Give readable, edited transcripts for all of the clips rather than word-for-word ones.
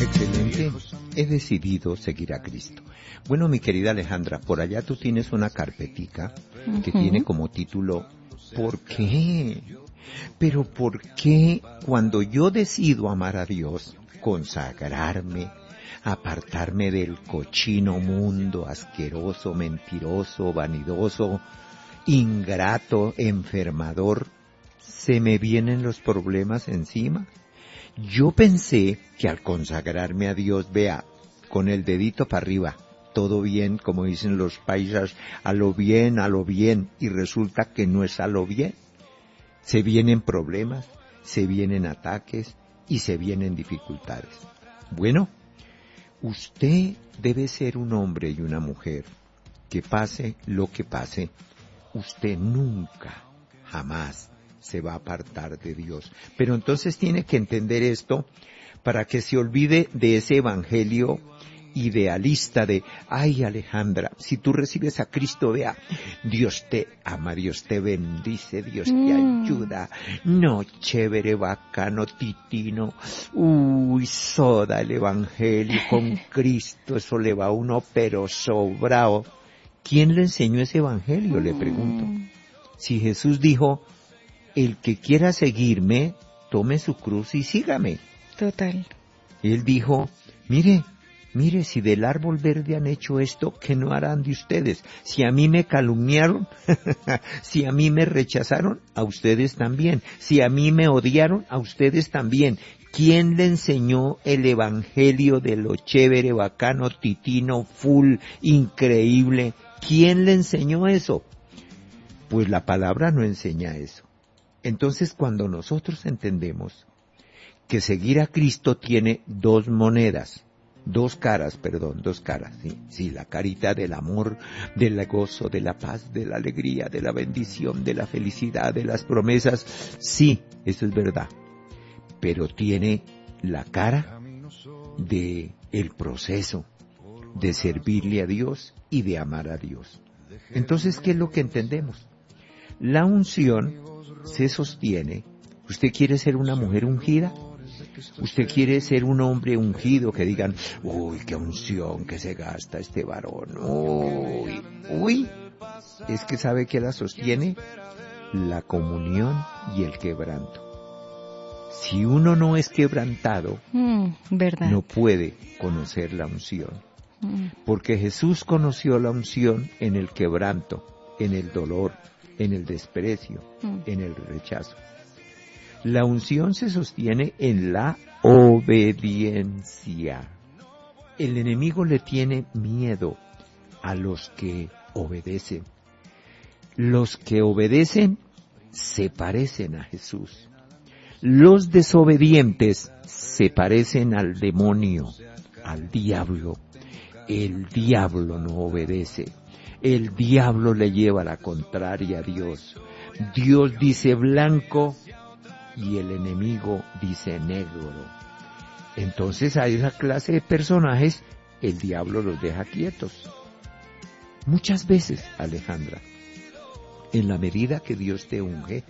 Excelente. He decidido seguir a Cristo. Bueno, mi querida Alejandra, por allá tú tienes una carpetica que tiene como título ¿Por qué? Pero ¿por qué cuando yo decido amar a Dios, consagrarme, apartarme del cochino mundo asqueroso, mentiroso, vanidoso, ingrato, enfermador, se me vienen los problemas encima? Yo pensé que al consagrarme a Dios, vea, con el dedito para arriba, todo bien, como dicen los paisas, a lo bien, y resulta que no es a lo bien. Se vienen problemas, se vienen ataques y se vienen dificultades. Bueno, usted debe ser un hombre y una mujer que pase lo que pase, usted nunca, jamás se va a apartar de Dios. Pero entonces tiene que entender esto para que se olvide de ese evangelio idealista de, ay Alejandra, si tú recibes a Cristo, vea, Dios te ama, Dios te bendice, Dios te ayuda, no, chévere, bacano, titino, uy, soda el evangelio con Cristo, eso le va a uno pero sobrado. ¿Quién le enseñó ese evangelio? Le pregunto. Si Jesús dijo, el que quiera seguirme, tome su cruz y sígame. Total. Él dijo, mire, si del árbol verde han hecho esto, ¿qué no harán de ustedes? Si a mí me calumniaron, si a mí me rechazaron, a ustedes también. Si a mí me odiaron, a ustedes también. ¿Quién le enseñó el evangelio de lo chévere, bacano, titino, full, increíble? ¿Quién le enseñó eso? Pues la palabra no enseña eso. Entonces, cuando nosotros entendemos que seguir a Cristo tiene dos caras, sí, la carita del amor, del gozo, de la paz, de la alegría, de la bendición, de la felicidad, de las promesas, sí, eso es verdad, pero tiene la cara de el proceso de servirle a Dios y de amar a Dios. Entonces, ¿qué es lo que entendemos? La unción se sostiene. ¿Usted quiere ser una mujer ungida? ¿Usted quiere ser un hombre ungido que digan, uy, qué unción que se gasta este varón? Uy, es que ¿sabe qué la sostiene? La comunión y el quebranto. Si uno no es quebrantado, ¿verdad? No puede conocer la unción. Porque Jesús conoció la unción en el quebranto, en el dolor, en el desprecio, en el rechazo. La unción se sostiene en la obediencia. El enemigo le tiene miedo a los que obedecen. Los que obedecen se parecen a Jesús. Los desobedientes se parecen al demonio, al diablo. El diablo no obedece. El diablo le lleva la contraria a Dios. Dios dice blanco y el enemigo dice negro. Entonces a esa clase de personajes el diablo los deja quietos. Muchas veces, Alejandra, en la medida que Dios te unge,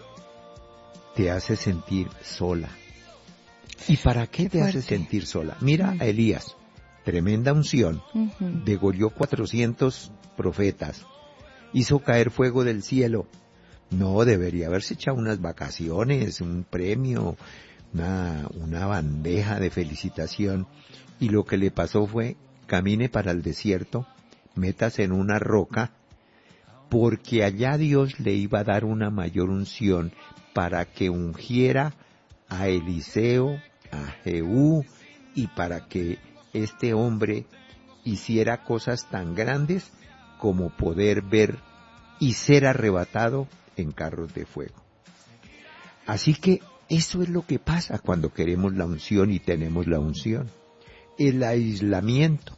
te hace sentir sola. ¿Y para qué te hace sentir sola? Mira a Elías, tremenda unción, degolló 400 profetas, hizo caer fuego del cielo. No, debería haberse echado unas vacaciones, un premio, una bandeja de felicitación. Y lo que le pasó fue, camine para el desierto, métase en una roca, porque allá Dios le iba a dar una mayor unción para que ungiera a Eliseo, a Jehú, y para que este hombre hiciera cosas tan grandes como poder ver y ser arrebatado en carros de fuego. Así que eso es lo que pasa cuando queremos la unción y tenemos la unción. El aislamiento.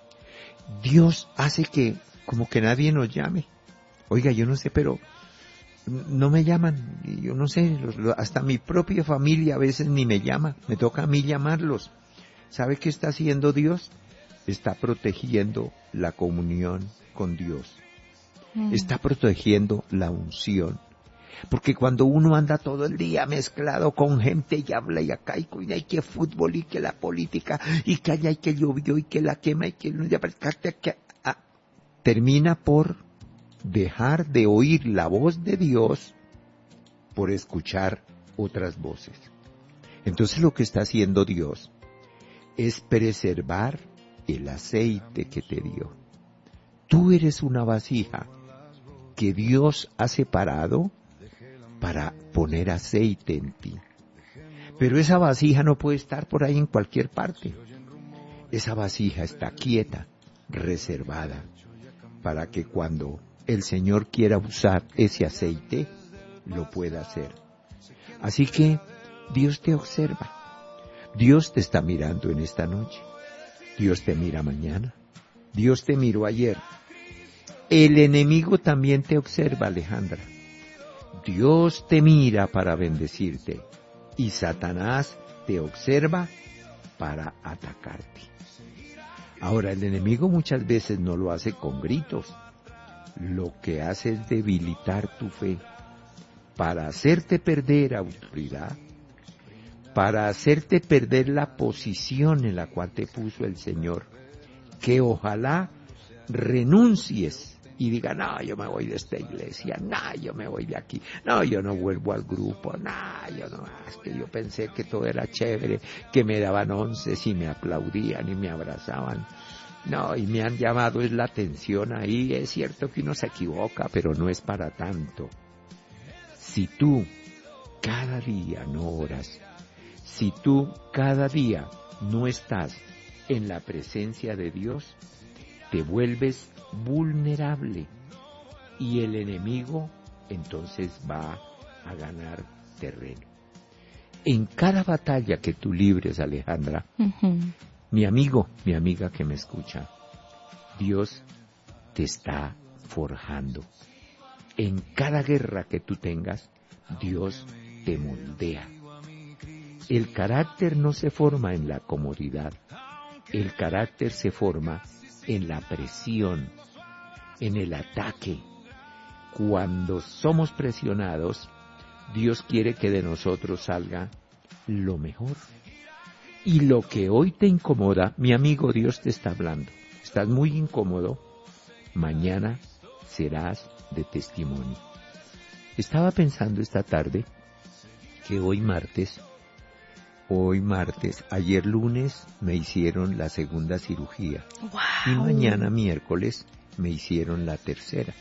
Dios hace que como que nadie nos llame. Oiga, yo no sé, pero no me llaman, yo no sé, hasta mi propia familia a veces ni me llama, me toca a mí llamarlos. ¿Sabe qué está haciendo Dios? Está protegiendo la comunión con Dios. Está protegiendo la unción. Porque cuando uno anda todo el día mezclado con gente y habla y acá y que fútbol y que la política y que allá y que llovió y que la quema y que termina por dejar de oír la voz de Dios por escuchar otras voces. Entonces lo que está haciendo Dios es preservar el aceite que te dio. Tú eres una vasija que Dios ha separado para poner aceite en ti. Pero esa vasija no puede estar por ahí en cualquier parte. Esa vasija está quieta, reservada, para que cuando el Señor quiera usar ese aceite, lo pueda hacer. Así que Dios te observa. Dios te está mirando en esta noche. Dios te mira mañana. Dios te miró ayer. El enemigo también te observa, Alejandra. Dios te mira para bendecirte y Satanás te observa para atacarte. Ahora, el enemigo muchas veces no lo hace con gritos. Lo que hace es debilitar tu fe para hacerte perder autoridad, para hacerte perder la posición en la cual te puso el Señor, que ojalá renuncies y diga, no, yo me voy de esta iglesia, no, yo me voy de aquí, no, yo no vuelvo al grupo, no, yo no, es que yo pensé que todo era chévere, que me daban 11 y me aplaudían y me abrazaban. No, y me han llamado es la atención ahí, es cierto que uno se equivoca, pero no es para tanto. Si tú cada día no oras, si tú cada día no estás en la presencia de Dios, te vuelves vulnerable y el enemigo entonces va a ganar terreno. En cada batalla que tú libres, Alejandra, mi amigo, mi amiga que me escucha, Dios te está forjando. En cada guerra que tú tengas, Dios te moldea. El carácter no se forma en la comodidad, el carácter se forma en la presión, en el ataque. Cuando somos presionados, Dios quiere que de nosotros salga lo mejor. Y lo que hoy te incomoda, mi amigo, Dios te está hablando. Estás muy incómodo, mañana serás de testimonio. Estaba pensando esta tarde que hoy martes, ayer lunes me hicieron la segunda cirugía. ¡Wow! Y mañana miércoles me hicieron la tercera.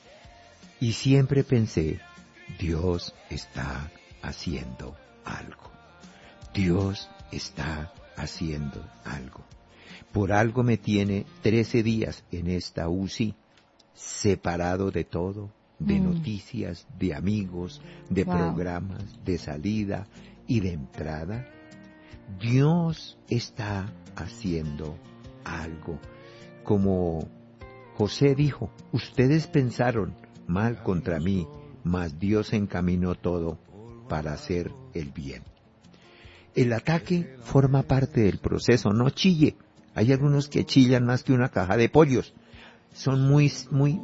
Y siempre pensé, Dios está haciendo algo. Dios está haciendo algo. Por algo me tiene 13 días en esta UCI, separado de todo, de noticias, de amigos, de programas, de salida y de entrada. Dios está haciendo algo. Como José dijo, ustedes pensaron mal contra mí, mas Dios encaminó todo para hacer el bien. El ataque forma parte del proceso, no chille. Hay algunos que chillan más que una caja de pollos. Son muy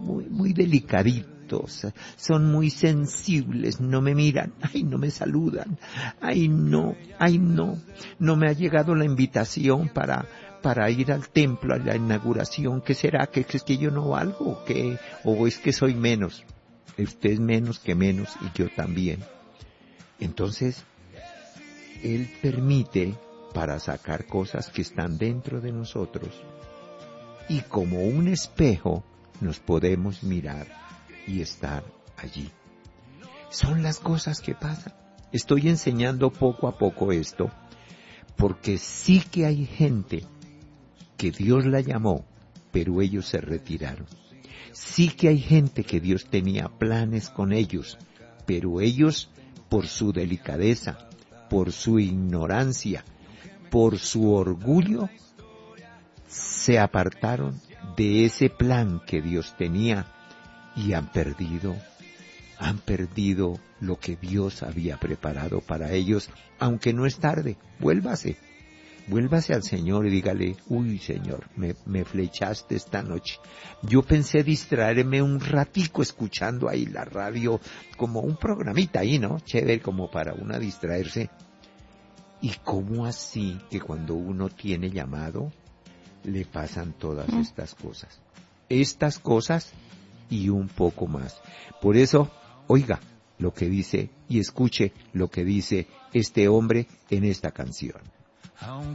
delicaditos, son muy sensibles, no me miran, ay, no me saludan, ay, no me ha llegado la invitación para ir al templo a la inauguración. ¿Qué será? ¿Que es que yo no valgo? ¿Qué? ¿O es que soy menos? Usted es menos que menos y yo también. Entonces, Él permite para sacar cosas que están dentro de nosotros y como un espejo nos podemos mirar y estar allí. Son las cosas que pasan. Estoy enseñando poco a poco esto porque sí que hay gente que Dios la llamó, pero ellos se retiraron. Sí que hay gente que Dios tenía planes con ellos, pero ellos, por su delicadeza, por su ignorancia, por su orgullo, se apartaron de ese plan que Dios tenía y han perdido lo que Dios había preparado para ellos, aunque no es tarde, vuélvase. vuélvase al Señor y dígale, uy Señor, me flechaste esta noche. Yo pensé distraerme un ratico escuchando ahí la radio, como un programita ahí, ¿no? Chévere, como para una distraerse. ¿Y cómo así que cuando uno tiene llamado, le pasan todas estas cosas? Estas cosas y un poco más. Por eso, oiga lo que dice y escuche lo que dice este hombre en esta canción.